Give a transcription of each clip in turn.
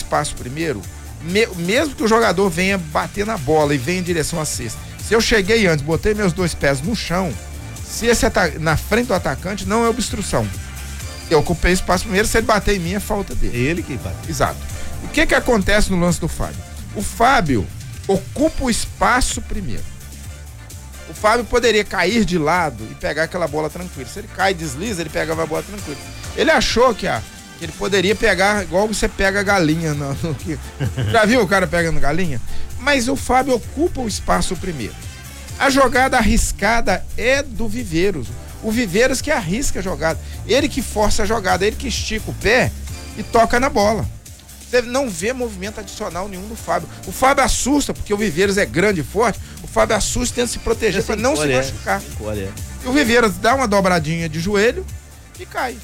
espaço primeiro, mesmo que o jogador venha bater na bola e venha em direção à cesta, se eu cheguei antes, botei meus 2 pés no chão, se esse na frente do atacante, não é obstrução. Eu ocupei espaço primeiro, se ele bater em mim, é falta dele. É ele que bate. Exato. O que acontece no lance do Fábio? O Fábio ocupa o espaço primeiro. O Fábio poderia cair de lado e pegar aquela bola tranquila. Se ele cai e desliza, ele pegava a bola tranquila. Ele achou que ele poderia pegar igual você pega a galinha. Já viu o cara pegando galinha? Mas o Fábio ocupa o espaço primeiro. A jogada arriscada é do Viveiros. O Viveiros que arrisca a jogada. Ele que força a jogada, ele que estica o pé e toca na bola. Você não vê movimento adicional nenhum do Fábio. O Fábio assusta, porque o Viveiros é grande e forte. O Fábio assusta e tenta se proteger para não se machucar. E o Viveiros dá uma dobradinha de joelho e cai.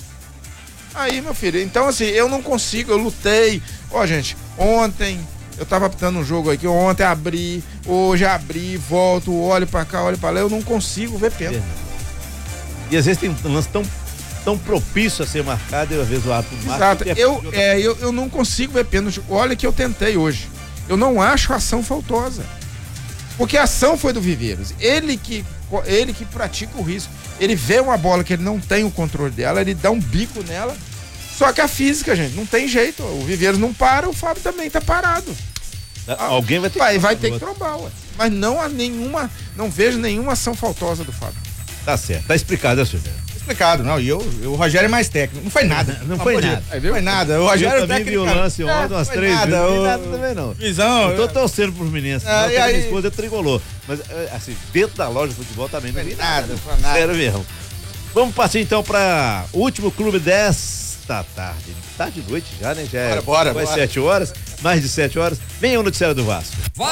Aí, meu filho, então assim, eu não consigo, eu lutei. Gente, ontem eu tava apitando um jogo aqui, ontem abri, hoje abri, volto, olho pra cá, olho pra lá, eu não consigo ver pênalti. E às vezes tem um lance tão propício a ser marcado e às vezes o árbitro marca. Exato, eu não consigo ver pênalti. Olha que eu tentei hoje. Eu não acho a ação faltosa. Porque a ação foi do Viveiros. Ele que pratica o risco. Ele vê uma bola que ele não tem o controle dela, ele dá um bico nela. Só que a física, gente, não tem jeito. O Viveiros não para, o Fábio também tá parado. Alguém vai ter que trombar, ué. Mas não vejo nenhuma ação faltosa do Fábio. Tá certo, tá explicado, Silvio. Explicado, não. E o Rogério é mais técnico. Não foi nada. Não foi nada. Não foi nada. O Rogério também viu o lance ontem, umas 3 vezes. Não foi nada também, não. Visão. Eu tô torcendo pros meninos. Minha esposa é tricolor. Mas, assim, dentro da loja de futebol também não vi nada. Sério mesmo. Vamos passar então para o último clube desta tarde. Tarde de noite já, né? Já bora. 7 horas, mais de 7 horas. Vem o noticiário do Vasco.